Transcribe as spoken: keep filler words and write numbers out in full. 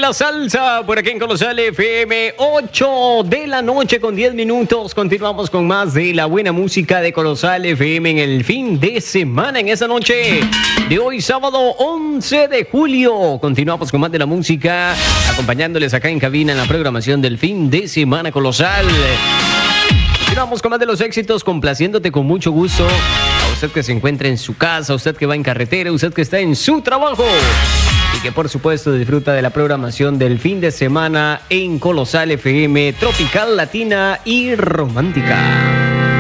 la salsa por aquí en Colosal F M, ocho de la noche con diez minutos. Continuamos con más de la buena música de Colosal F M en el fin de semana, en esta noche de hoy, sábado once de julio. Continuamos con más de la música, acompañándoles acá en cabina en la programación del fin de semana Colosal. Continuamos con más de los éxitos, complaciéndote con mucho gusto. A usted que se encuentra en su casa, a usted que va en carretera, a usted que está en su trabajo. Y que por supuesto disfruta de la programación del fin de semana en Colosal F M, tropical, latina y romántica.